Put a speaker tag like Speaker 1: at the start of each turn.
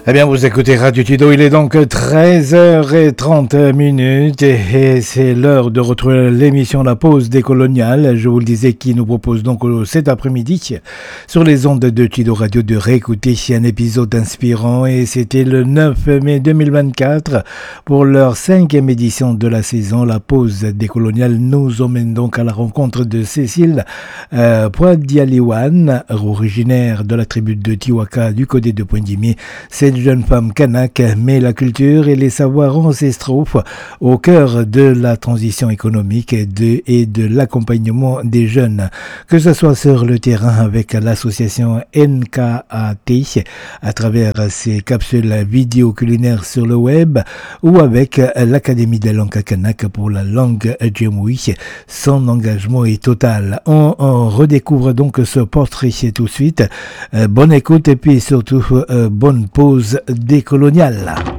Speaker 1: Eh bien, vous écoutez Radio Tido, il est donc 13h30 et c'est l'heure de retrouver l'émission La Pause décoloniale. Je vous le disais, qui nous propose donc cet après-midi sur les ondes de Tido Radio de réécouter un épisode inspirant, et c'était le 9 mai 2024 pour leur 5e édition de la saison. La Pause décoloniale nous emmène donc à la rencontre de Cécile Poadialiwan, originaire de la tribu de Tiwaka du côté de Poindimi. Cette jeune femme kanak met la culture et les savoirs ancestraux au cœur de la transition économique et de l'accompagnement des jeunes, que ce soit sur le terrain avec l'association NKAT à travers ses capsules vidéo culinaires sur le web, ou avec l'Académie des langues kanak pour la langue djemouï. Son engagement est total. On redécouvre donc ce portrait tout de suite. Bonne écoute et puis surtout bonne pause décoloniale.